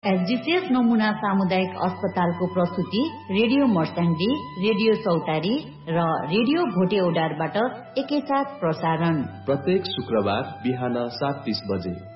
एसडीसीएस नमुना सामुदायिक अस्पतालको प्रस्तुति रेडियो मर्स्याङ्गी, रेडियो चौतारी र रेडियो भोटे ओडारबाट एकैसाथ प्रसारण प्रत्येक शुक्रबार बिहान 7:30 बजे।